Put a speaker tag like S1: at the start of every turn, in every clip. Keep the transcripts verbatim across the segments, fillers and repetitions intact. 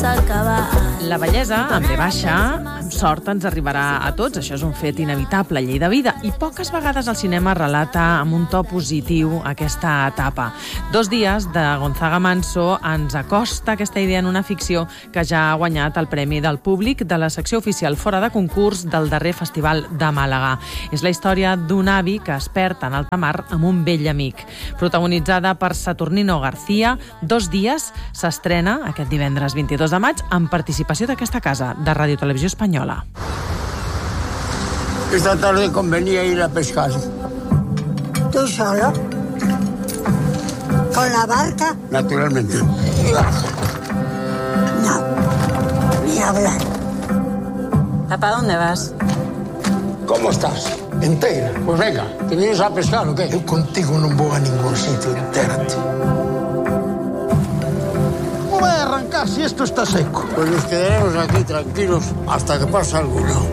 S1: s'acabar.
S2: La bellesa, amb B baixa, amb sort ens arribarà a tots. Això és un fet inevitable, llei de vida. I poques vegades el cinema relata amb un to positiu aquesta etapa. Dos dies de Gonzaga Manso ens acosta aquesta idea en una ficció que ja ha guanyat el Premi del Públic de la secció oficial fora de concurs del darrer Festival de Màlaga. És la història d'un avi que es perd en alta mar amb un vell amic. Protagonitzada per Saturnino García, Dos dies s'estrena aquest divendres vint-i-dos de maig amb participació d'aquesta casa, de Radio Televisió Espanyola.
S3: Esta tarde convenía ir a pescar.
S4: ¿Tú solo? ¿Con la barca?
S3: Naturalmente.
S4: No, ni hablar.
S2: ¿Papá, dónde vas?
S3: ¿Cómo estás? Entera. Pues venga, ¿te vienes a pescar o qué?
S5: Yo contigo no voy a ningún sitio, entérate. ¿Cómo va a arrancar si esto está seco?
S3: Pues nos quedaremos aquí tranquilos hasta que pase alguno.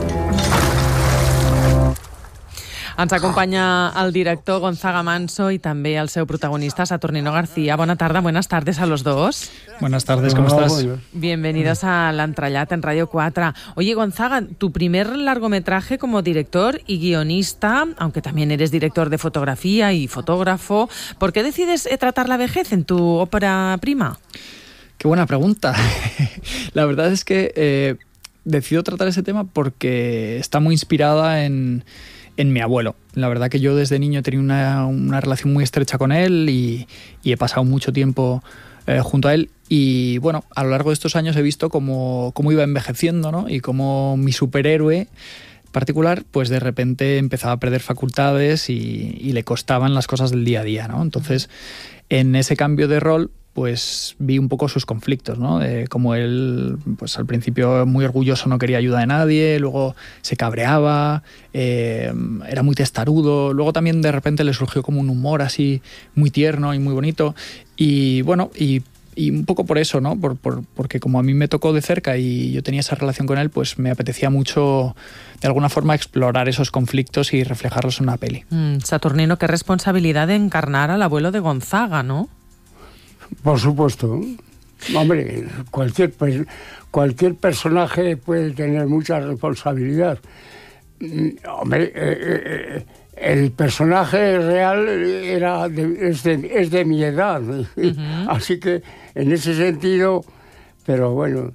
S2: Ens acompanya el director Gonzaga Manso y también el seu protagonista Saturnino García. Buena tarde, buenas tardes a los dos.
S6: Buenas tardes, ¿cómo
S3: No,
S6: estás?
S3: bueno.
S2: Bienvenidos a La Entrellat en Radio cuatro. Oye, Gonzaga, tu primer largometraje como director y guionista, aunque también eres director de fotografía y fotógrafo, ¿por qué decides eh, tratar la vejez en tu ópera prima?
S6: Qué buena pregunta. La verdad es que eh, decido tratar ese tema porque está muy inspirada en... en mi abuelo. La verdad que yo desde niño he tenido una, una relación muy estrecha con él y, y he pasado mucho tiempo eh, junto a él y bueno, a lo largo de estos años he visto cómo, cómo iba envejeciendo, ¿no? Y cómo mi superhéroe particular pues de repente empezaba a perder facultades y, y le costaban las cosas del día a día, ¿no? Entonces, en ese cambio de rol pues vi un poco sus conflictos, ¿no? De cómo él, pues al principio muy orgulloso, no quería ayuda de nadie, luego se cabreaba, eh, era muy testarudo, luego también de repente le surgió como un humor así muy tierno y muy bonito, y bueno, y, y un poco por eso, ¿no? Por, por, porque como a mí me tocó de cerca y yo tenía esa relación con él, pues me apetecía mucho, de alguna forma, explorar esos conflictos y reflejarlos en una peli.
S2: Mm, Saturnino, qué responsabilidad de encarnar al abuelo de Gonzaga, ¿no?
S3: Por supuesto. Hombre, cualquier, cualquier personaje puede tener mucha responsabilidad. Hombre, eh, eh, el personaje real era de, es, de, es de mi edad. Uh-huh. Así que, en ese sentido, pero bueno,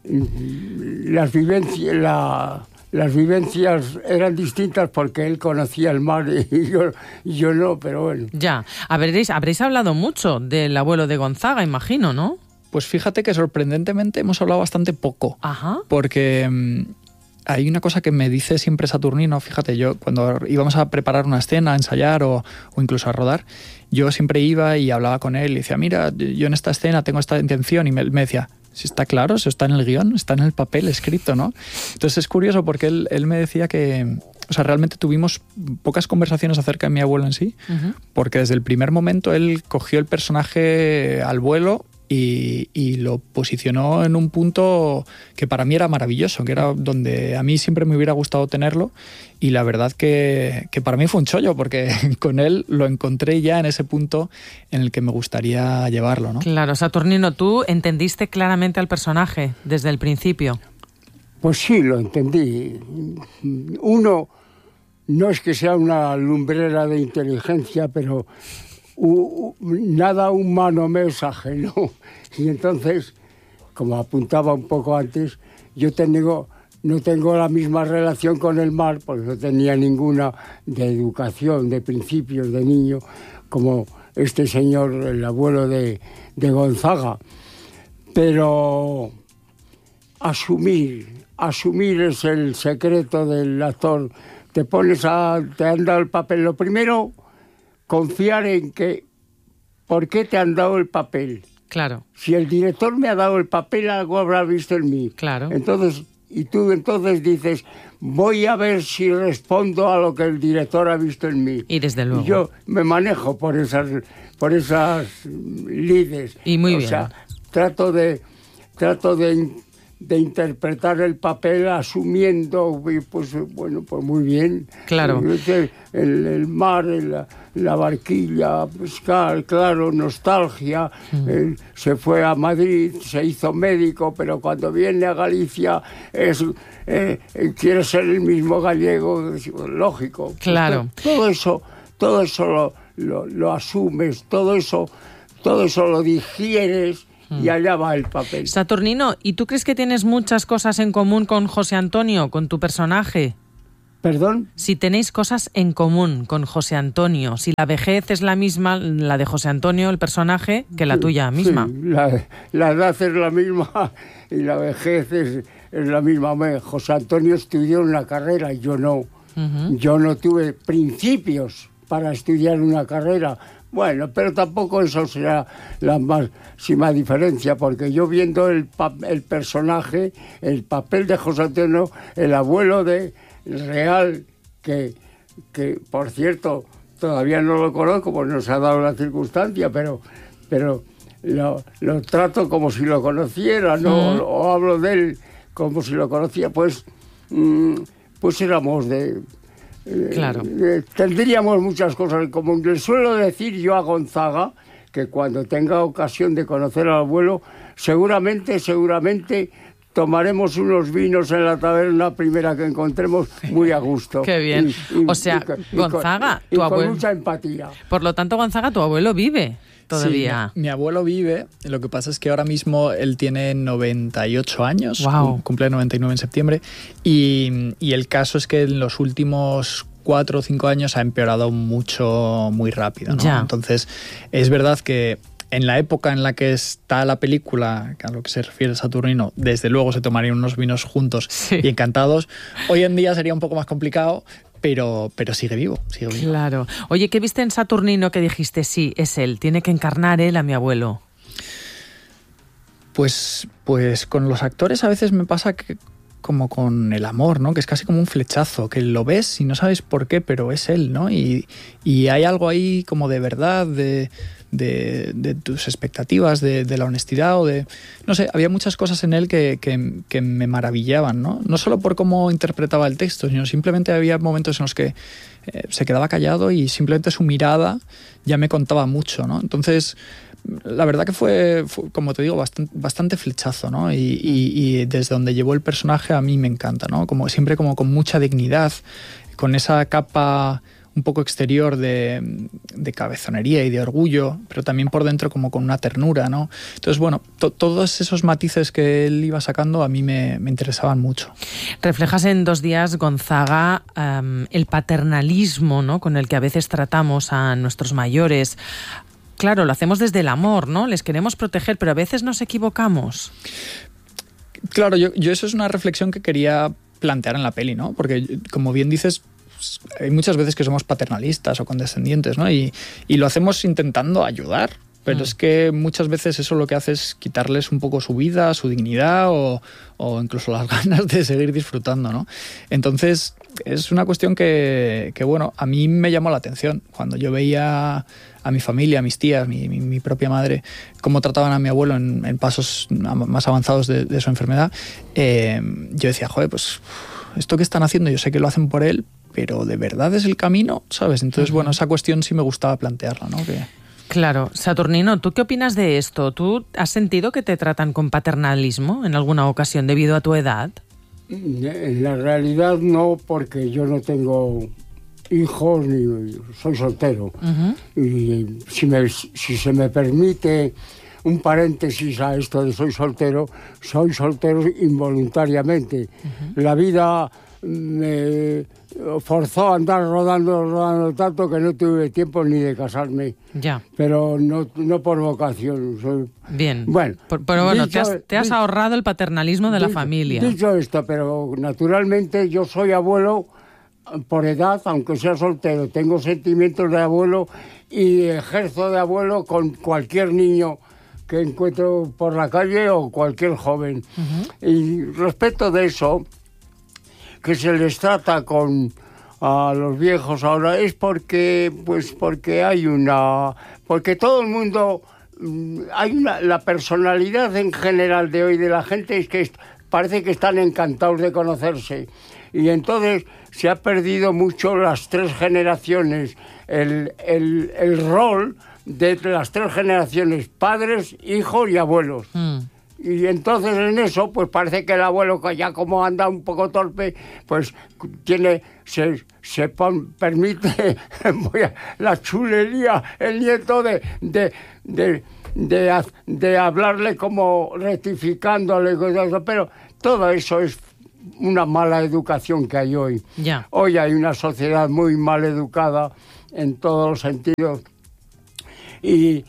S3: las vivencias... La, Las vivencias eran distintas porque él conocía el mar y yo, y yo no, pero bueno.
S2: Ya, habréis, habréis hablado mucho del abuelo de Gonzaga, imagino, ¿no?
S6: Pues fíjate que sorprendentemente hemos hablado bastante poco.
S2: Ajá.
S6: Porque mmm, hay una cosa que me dice siempre Saturnino, fíjate, yo cuando íbamos a preparar una escena, a ensayar o, o incluso a rodar, yo siempre iba y hablaba con él y decía, mira, yo en esta escena tengo esta intención, y me, me decía, si está claro, eso está en el guión, está en el papel escrito, ¿no? Entonces es curioso porque él, él me decía que, o sea, realmente tuvimos pocas conversaciones acerca de mi abuelo en sí, uh-huh. porque desde el primer momento él cogió el personaje al vuelo y, y lo posicionó en un punto que para mí era maravilloso, que era donde a mí siempre me hubiera gustado tenerlo, y la verdad que, que para mí fue un chollo, porque con él lo encontré ya en ese punto en el que me gustaría llevarlo, ¿no?
S2: Claro, Saturnino, ¿tú entendiste claramente al personaje desde el principio?
S3: Pues sí, lo entendí. Uno no es que sea una lumbrera de inteligencia, pero uh, uh, nada humano me es ajeno. Y entonces, como apuntaba un poco antes, yo tengo... No tengo la misma relación con el mar, porque no tenía ninguna de educación, de principios, de niño, como este señor, el abuelo de, de Gonzaga. Pero asumir, asumir es el secreto del actor. Te pones a... te han dado el papel. Lo primero, confiar en que... ¿Por qué te han dado el papel?
S2: Claro.
S3: Si el director me ha dado el papel, algo habrá visto en mí.
S2: Claro.
S3: Entonces... Y tú entonces dices, voy a ver si respondo a lo que el director ha visto en mí.
S2: Y desde luego.
S3: Y yo me manejo por esas, por esas lides.
S2: Y muy
S3: o
S2: bien.
S3: O sea, trato de, trato de, de interpretar el papel asumiendo, pues bueno, pues muy bien.
S2: Claro.
S3: El, el mar, la, la barquilla, pescar, claro, nostalgia. Mm. Él se fue a Madrid, se hizo médico, pero cuando viene a Galicia es, eh, quiere ser el mismo gallego, lógico.
S2: Claro.
S3: Todo eso, todo eso lo, lo, lo asumes, todo eso, todo eso lo digieres. Y allá va el papel.
S2: Saturnino, ¿y tú crees que tienes muchas cosas en común con José Antonio, con tu personaje?
S3: ¿Perdón?
S2: Si tenéis cosas en común con José Antonio, si la vejez es la misma, la de José Antonio, el personaje, que la
S3: sí,
S2: tuya misma.
S3: Sí, la, la edad es la misma y la vejez es, es la misma. José Antonio estudió una carrera, yo no. Uh-huh. Yo no tuve principios para estudiar una carrera. Bueno, pero tampoco eso será la máxima diferencia, porque yo viendo el, el personaje, el papel de José Antonio, el abuelo de Real, que, que por cierto todavía no lo conozco, pues no se ha dado la circunstancia, pero, pero lo, lo trato como si lo conociera, ¿no? Mm. O hablo de él como si lo conocía, pues, pues éramos de...
S2: Claro.
S3: Eh, tendríamos muchas cosas en común. Le suelo decir yo a Gonzaga que cuando tenga ocasión de conocer al abuelo, seguramente, seguramente tomaremos unos vinos en la taberna primera que encontremos muy a gusto.
S2: Qué bien. Y, y, o sea, y, y, Gonzaga,
S3: y
S2: tu
S3: con,
S2: abuelo...
S3: Y con mucha empatía.
S2: Por lo tanto, Gonzaga, tu abuelo vive todavía.
S6: Sí, mi, mi abuelo vive, lo que pasa es que ahora mismo él tiene noventa y ocho años,
S2: wow.
S6: Cumple noventa y nueve en septiembre, y, y el caso es que en los últimos cuatro o cinco años ha empeorado mucho, muy rápido, ¿no?
S2: Ya.
S6: Entonces, es verdad que en la época en la que está la película, a lo que se refiere Saturnino, desde luego se tomarían unos vinos juntos sí. y encantados. Hoy en día sería un poco más complicado, Pero, pero sigue vivo, sigue vivo.
S2: Claro. Oye, ¿qué viste en Saturnino que dijiste, sí, es él, tiene que encarnar él a mi abuelo?
S6: Pues, pues con los actores a veces me pasa que como con el amor, ¿no? Que es casi como un flechazo, que lo ves y no sabes por qué, pero es él, ¿no? Y, y hay algo ahí como de verdad, de, de, de tus expectativas, de, de la honestidad o de... No sé, había muchas cosas en él que, que, que me maravillaban, ¿no? No solo por cómo interpretaba el texto, sino simplemente había momentos en los que eh, se quedaba callado y simplemente su mirada ya me contaba mucho, ¿no? Entonces... La verdad que fue, fue, como te digo, bastante, bastante flechazo, ¿no? Y, y, y desde donde llevó el personaje a mí me encanta, ¿no? Como siempre como con mucha dignidad, con esa capa un poco exterior de, de cabezonería y de orgullo, pero también por dentro como con una ternura, ¿no? Entonces, bueno, to, todos esos matices que él iba sacando a mí me, me interesaban mucho.
S2: Reflejas en Dos días, Gonzaga, um, el paternalismo, ¿no? Con el que a veces tratamos a nuestros mayores. Claro, lo hacemos desde el amor, ¿no? Les queremos proteger, pero a veces nos equivocamos.
S6: Claro, yo, yo eso es una reflexión que quería plantear en la peli, ¿no? Porque, como bien dices, hay muchas veces que somos paternalistas o condescendientes, ¿no? Y, y lo hacemos intentando ayudar. Pero mm. es que muchas veces eso lo que hace es quitarles un poco su vida, su dignidad o, o incluso las ganas de seguir disfrutando, ¿no? Entonces, es una cuestión que, que, bueno, a mí me llamó la atención. Cuando yo veía a mi familia, a mis tías, mi, mi, mi propia madre, cómo trataban a mi abuelo en, en pasos más avanzados de, de su enfermedad, eh, yo decía, joder, pues esto que están haciendo, yo sé que lo hacen por él, pero ¿de verdad es el camino? ¿Sabes? Entonces, uh-huh. bueno, esa cuestión sí me gustaba plantearla, ¿no? Que...
S2: Claro. Saturnino, ¿tú qué opinas de esto? ¿Tú has sentido que te tratan con paternalismo en alguna ocasión debido a tu edad?
S3: En la realidad no, porque yo no tengo hijos ni soy soltero. Uh-huh. Y si, me, si se me permite un paréntesis a esto de soy soltero, soy soltero involuntariamente. Uh-huh. La vida me forzó a andar rodando, rodando tanto que no tuve tiempo ni de casarme.
S2: Ya.
S3: Pero no, no por vocación. Soy...
S2: Bien.
S3: Bueno,
S2: por, pero bueno,
S3: dicho,
S2: te has, te has
S3: dicho,
S2: ahorrado el paternalismo de
S3: dicho,
S2: la familia.
S3: Dicho esto, pero naturalmente yo soy abuelo por edad, aunque sea soltero. Tengo sentimientos de abuelo y ejerzo de abuelo con cualquier niño que encuentro por la calle o cualquier joven. Uh-huh. Y respecto de eso, que se les trata con a los viejos ahora, es porque pues porque hay una porque todo el mundo hay una la personalidad en general de hoy de la gente es que es parece que están encantados de conocerse. Y entonces se ha perdido mucho las tres generaciones, el, el, el rol de las tres generaciones, padres, hijos y abuelos. Mm. Y entonces en eso, pues parece que el abuelo, que ya como anda un poco torpe, pues tiene, se, se pon, permite voy a, la chulería, el nieto de, de, de, de, de hablarle como rectificándole, pero todo eso es una mala educación que hay hoy.
S2: Ya.
S3: Hoy hay una sociedad muy mal educada en todos los sentidos y...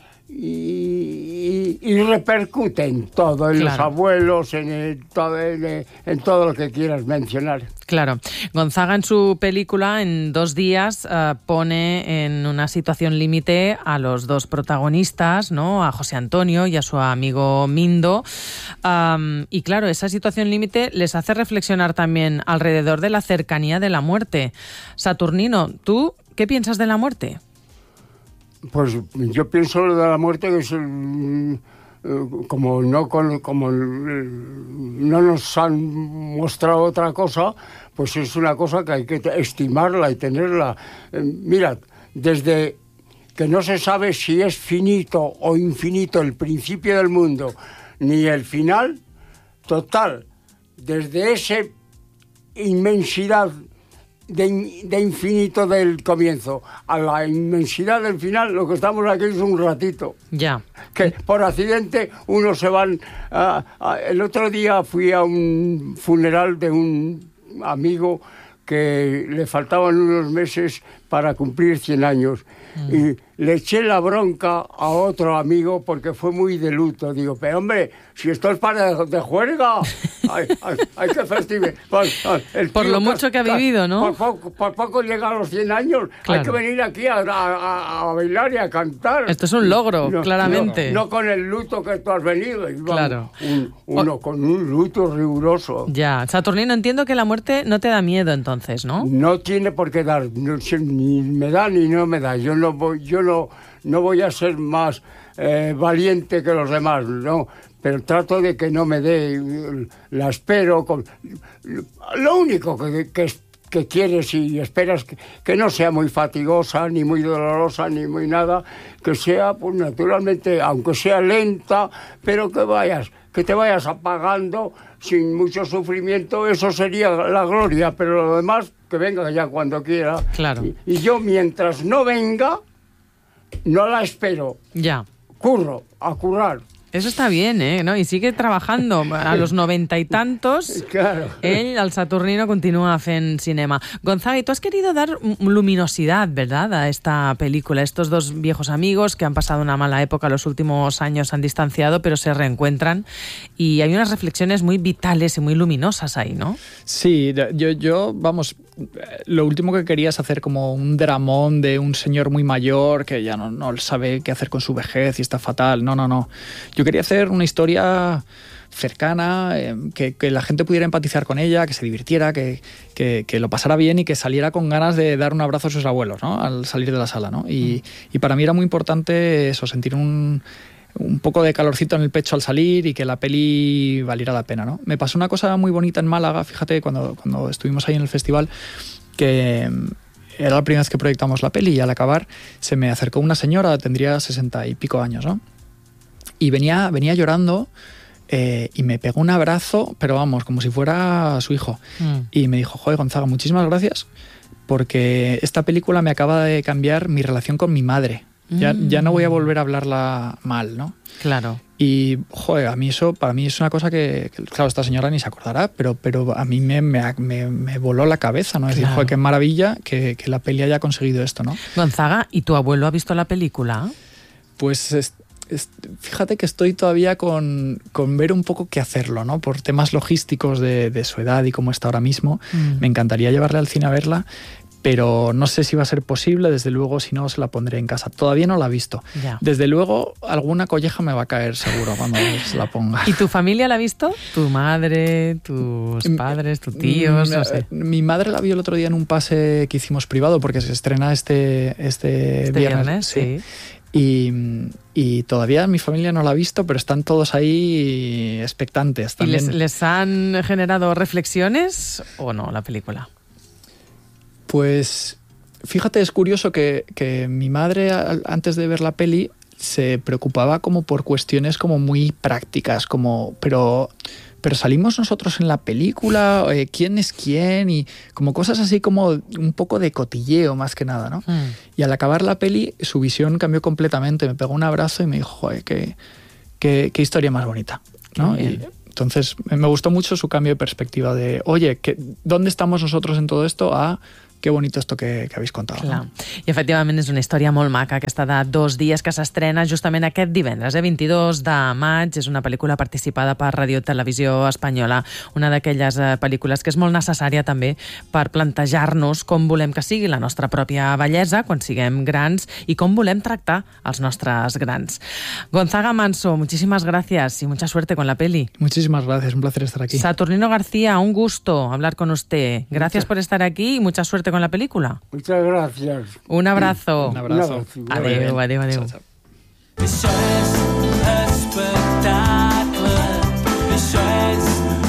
S3: Y, y, y repercute en todo, en claro. los abuelos, en, el, todo, en, en todo lo que quieras mencionar.
S2: Claro. Gonzaga en su película, en dos días, uh, pone en una situación límite a los dos protagonistas, ¿no? A José Antonio y a su amigo Mindo. Um, y claro, esa situación límite les hace reflexionar también alrededor de la cercanía de la muerte. Saturnino, ¿tú qué piensas de la muerte?
S3: Pues yo pienso de la muerte que es eh, como no como no nos han mostrado otra cosa, pues es una cosa que hay que estimarla y tenerla. Eh, mirad, desde que no se sabe si es finito o infinito el principio del mundo ni el final, total, desde esa inmensidad De, de infinito del comienzo a la inmensidad del final, lo que estamos aquí es un ratito.
S2: Ya.
S3: Que por accidente unos se van... Uh, uh, el otro día fui a un funeral de un amigo que le faltaban unos meses para cumplir cien años. Mm. Y le eché la bronca a otro amigo porque fue muy de luto. Digo, pero hombre, si esto es para de, de juerga, hay, hay, hay que festivar. Por,
S2: por lo mucho que ha vivido, ¿no?
S3: Por poco, por poco llega a los cien años. Claro. Hay que venir aquí a, a, a bailar y a cantar.
S2: Esto es un logro, no, claramente.
S3: No, no con el luto que tú has venido.
S2: Claro.
S3: Un, uno o... con un luto riguroso.
S2: Ya. Saturnino, entiendo que la muerte no te da miedo entonces, ¿no?
S3: No tiene por qué dar. No, ni me da ni no me da. Yo no voy, yo no, no voy a ser más eh, valiente que los demás, no. Pero trato de que no me dé, la espero. Con, lo único que, que, que quieres y esperas que, que no sea muy fatigosa, ni muy dolorosa, ni muy nada, que sea, pues naturalmente, aunque sea lenta, pero que vayas, que te vayas apagando sin mucho sufrimiento, eso sería la gloria, pero lo demás, que venga ya cuando quiera.
S2: Claro.
S3: Y, y yo, mientras no venga, no la espero.
S2: Ya.
S3: Curro, a currar.
S2: Eso está bien, ¿eh? ¿No? Y sigue trabajando. A los noventa y tantos,
S3: claro.
S2: Él, al Saturnino, continúa fent cinema. Gonzaga, y tú has querido dar luminosidad, ¿verdad?, a esta película. Estos dos viejos amigos que han pasado una mala época, los últimos años se han distanciado, pero se reencuentran. Y hay unas reflexiones muy vitales y muy luminosas ahí, ¿no?
S6: Sí, yo, yo vamos... Lo último que quería es hacer como un dramón de un señor muy mayor que ya no, no sabe qué hacer con su vejez y está fatal. No, no, no. Yo quería hacer una historia cercana, eh, que, que la gente pudiera empatizar con ella, que se divirtiera, que, que, que lo pasara bien y que saliera con ganas de dar un abrazo a sus abuelos, ¿no?, al salir de la sala, ¿no? Y, mm. y para mí era muy importante eso, sentir un... un poco de calorcito en el pecho al salir y que la peli valiera la pena, ¿no? Me pasó una cosa muy bonita en Málaga, fíjate, cuando, cuando estuvimos ahí en el festival, que era la primera vez que proyectamos la peli y al acabar se me acercó una señora, tendría sesenta y pico años, ¿no? Y venía, venía llorando eh, y me pegó un abrazo, pero vamos, como si fuera su hijo. Mm. Y me dijo, joder, Gonzaga, muchísimas gracias porque esta película me acaba de cambiar mi relación con mi madre. Ya, ya no voy a volver a hablarla mal, ¿no?
S2: Claro.
S6: Y, joder, a mí eso, para mí es una cosa que, que claro, esta señora ni se acordará, pero, pero a mí me, me, me, me voló la cabeza, ¿no? Es claro. decir, joder, qué maravilla que, que la peli haya conseguido esto, ¿no?
S2: Gonzaga, ¿y tu abuelo ha visto la película?
S6: Pues es, es, fíjate que estoy todavía con, con ver un poco qué hacerlo, ¿no? Por temas logísticos de, de su edad y cómo está ahora mismo. Mm. Me encantaría llevarle al cine a verla, pero no sé si va a ser posible. Desde luego, si no, se la pondré en casa. Todavía no la he visto. Ya. Desde luego, alguna colleja me va a caer seguro cuando se la ponga.
S2: ¿Y tu familia la ha visto? ¿Tu madre, tus padres, tus tíos?
S6: Mi,
S2: no sé.
S6: Mi madre la vio el otro día en un pase que hicimos privado porque se estrena este, este,
S2: este
S6: viernes.
S2: viernes sí.
S6: sí. Y, y todavía mi familia no la ha visto, pero están todos ahí expectantes también.
S2: ¿Y les, les han generado reflexiones o no la película?
S6: Pues fíjate, es curioso que, que mi madre antes de ver la peli se preocupaba como por cuestiones como muy prácticas, como pero... pero salimos nosotros en la película, eh, quién es quién, y como cosas así como un poco de cotilleo más que nada, ¿no? Mm. Y al acabar la peli, su visión cambió completamente, me pegó un abrazo y me dijo, joder, qué, qué, qué historia más bonita, ¿no? Y entonces me gustó mucho su cambio de perspectiva de, oye, que, ¿dónde estamos nosotros en todo esto? A... que bonito esto que, que habéis contado.
S2: Clar. No? I efectivament és una història molt maca, aquesta de dos dies que s'estrena justament aquest divendres, eh? vint-i-dos de maig. És una pel·lícula participada per Radio Televisió Espanyola, una d'aquelles eh, pel·lícules que és molt necessària també per plantejar-nos com volem que sigui la nostra pròpia bellesa quan siguem grans i com volem tractar els nostres grans. Gonzaga Manso, muchísimas gracias y mucha suerte con la peli.
S6: Muchísimas gracias, un placer estar aquí.
S2: Saturnino García, un gusto hablar con usted. Gracias Muchas. por estar aquí y mucha suerte con la película.
S3: Muchas gracias.
S2: Un abrazo.
S6: Un abrazo.
S2: Adéu, adéu, adéu.
S1: Això és espectacle. Això és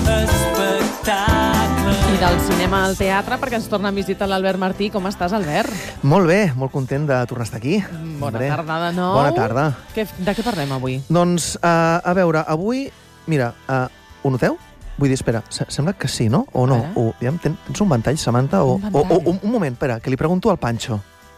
S1: espectacle.
S2: I del cinema al teatre, perquè ens torna a visitar l'Albert Martí. Com estàs, Albert?
S7: Molt bé, molt content de tornar a estar aquí.
S2: Bona
S7: Hombre.
S2: tarda de nou.
S7: Bona tarda.
S2: Que, de què parlem avui?
S7: Doncs, uh, a veure, avui... Mira, uh, ho noteu? Vull dir, espera, sembla que sí, no? O no? O, aviam, tens un ventall, Samantha? O, un, ventall. O, o, un moment, espera, que li pregunto al Pancho.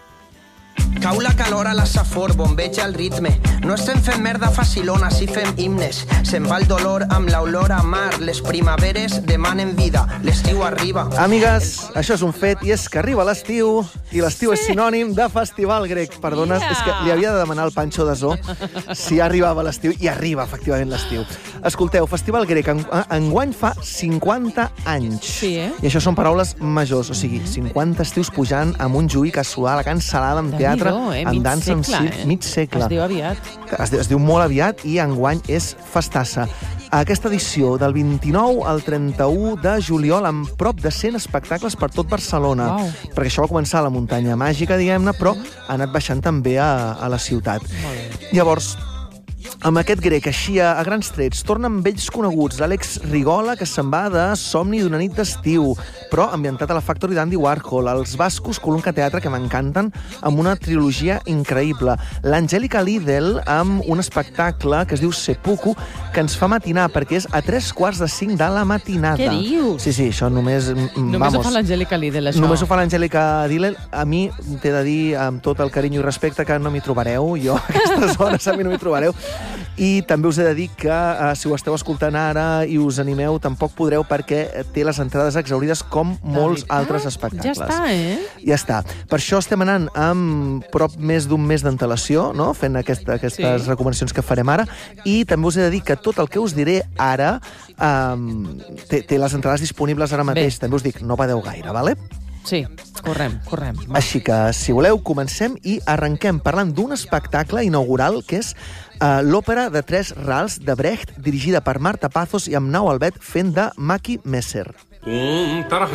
S8: Cau la calor a la safor, bombeja el ritme. No estem fent merda facilona, si fem himnes. Se'n va el dolor amb l'olor a mar. Les primaveres demanen vida, l'estiu arriba.
S7: Amigues, això és un fet, i és que arriba l'estiu, i l'estiu sí. és sinònim de festival grec. Perdona, yeah. és que li havia de demanar al Pancho de Zoo si arribava l'estiu, i arriba efectivament l'estiu. Escolteu, festival grec en, enguany fa cinquanta anys.
S2: Sí, eh?
S7: I això són paraules majors, o sigui, cinquanta estius pujant amb un juí casual, a Can Salada, amb teatre,
S2: eh?
S7: amb dansa, amb circ,
S2: eh?
S7: mig segle.
S2: Es diu aviat.
S7: Es, es diu molt aviat i enguany és festassa. Aquesta edició del vint-i-nou al trenta-u de juliol amb prop de cent espectacles per tot Barcelona.
S2: Wow.
S7: Perquè això va començar a la muntanya màgica, diguem-ne, però ha anat baixant també a, a la ciutat. Llavors, amb aquest grec, així a, a grans trets, tornen vells coneguts, l'Àlex Rigola, que se'n va de Somni d'una nit d'estiu, però ambientat a la Factory d'Andy Warhol, els bascos Colunca Teatre, que m'encanten, amb una trilogia increïble, l'Angèlica Lidl, amb un espectacle que es diu Seppuku, que ens fa matinar, perquè és a tres quarts de cinc de la matinada.
S2: Què dius?
S7: Sí, sí, això només...
S2: Només
S7: vamos,
S2: ho fa l'Angèlica Lidl, això.
S7: Només ho fa l'Angèlica Lidl. A mi t'he de dir, amb tot el carinyo i respecte, que no m'hi trobareu. Jo, a aquestes hores, a mi no m'hi trobareu. I també us he de dir que uh, si ho esteu escoltant ara i us animeu, tampoc podreu, perquè té les entrades exaurides com molts altres espectacles.
S2: Ja està, eh?
S7: Ja està. Per això estem anant amb prop més d'un mes d'antelació, no? Fent aquesta, aquestes sí. recomanacions que farem ara. I també us he de dir que tot el que us diré ara um, té, té les entrades disponibles ara mateix. Bé. També us dic, no badeu gaire, vale?
S2: Sí, correm, correm.
S7: Va. Així que, si voleu, comencem i arrenquem parlant d'un espectacle inaugural que és uh, l'òpera de Tres Rals de Brecht, dirigida per Marta Pazos i amb Nau Albet fent de Mackie Messer.
S9: Unter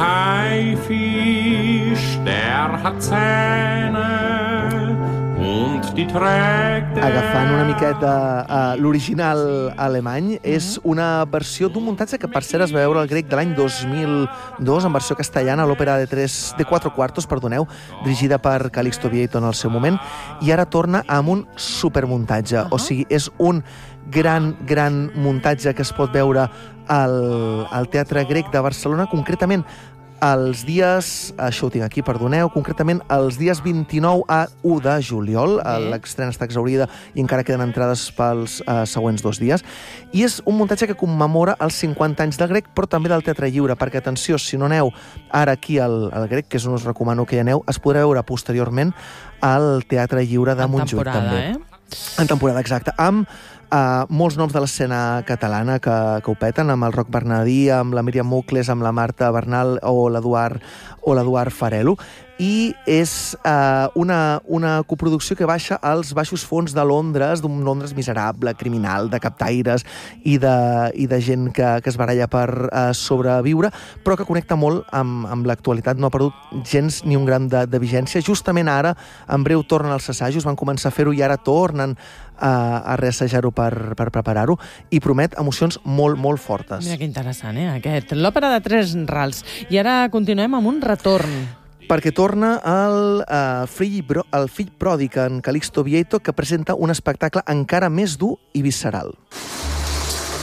S9: Haifisch, der hat Zähne und die trägt er...
S7: Agafant una miqueta uh, l'original alemany, uh-huh. és una versió d'un muntatge que, per cert, es va veure al grec de l'any dos mil dos, en versió castellana, l'òpera de, tres, de quatre quartos, perdoneu, dirigida per Calixto Vieito en el seu moment, i ara torna amb un supermuntatge. Uh-huh. O sigui, és un gran, gran muntatge que es pot veure al, al Teatre Grec de Barcelona, concretament els dies, això ho tinc aquí, perdoneu, concretament els dies vint-i-nou a u de juliol. L'estrena està exaurida i encara queden entrades pels uh, següents dos dies. I és un muntatge que commemora els cinquanta anys del Grec, però també del Teatre Lliure, perquè, atenció, si no aneu ara aquí al, al Grec, que és on us recomano que hi aneu, es podrà veure posteriorment al Teatre Lliure de Montjuïc, també.
S2: En temporada, eh?
S7: En temporada, exacte. Amb Uh, molts noms de l'escena catalana que, que ho peten, amb el Roc Bernadí, amb la Míriam Mucles, amb la Marta Bernal o l'Eduard o l'Eduard Farelo. i és eh, una, una coproducció que baixa als baixos fons de Londres, d'un Londres miserable, criminal, de captaires i de, i de gent que, que es baralla per eh, sobreviure, però que connecta molt amb, amb l'actualitat. No ha perdut gens ni un gram de, de vigència. Justament ara, en breu, tornen als assajos, van començar a fer-ho i ara tornen a, a reassajar-ho per, per preparar-ho, i promet emocions molt, molt fortes.
S2: Mira que interessant, eh, aquest. L'òpera de tres rals. I ara continuem amb un retorn.
S7: Perquè torna el, uh, fill, el fill pròdig en Calixto Vieito, que presenta un espectacle encara més dur i visceral.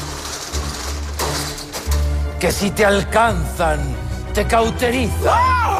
S1: Que si te alcanzan, te cauterizan.